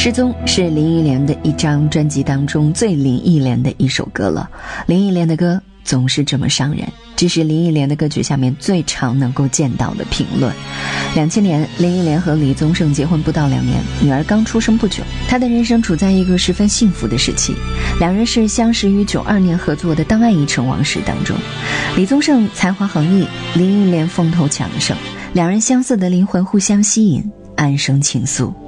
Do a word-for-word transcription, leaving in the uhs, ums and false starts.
失踪是林忆莲的一张专辑当中最林忆莲的一首歌了。林忆莲的歌总是这么伤人，这是林忆莲的歌曲下面最常能够见到的评论。两千年，林忆莲和李宗盛结婚不到两年，女儿刚出生不久，她的人生处在一个十分幸福的时期。两人是相识于九二年合作的《当爱已成往事》当中，李宗盛才华横溢，林忆莲风头强盛，两人相似的灵魂互相吸引，安生情愫。